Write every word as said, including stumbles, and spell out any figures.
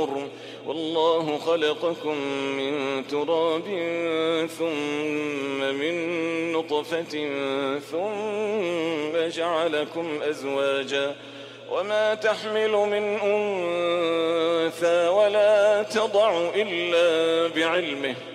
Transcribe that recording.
يكفر. والله خلقكم من تراب ثم من نطفة ثم جعلكم أزواجا وما تحمل من أنثى ولا تضع إلا بعلمه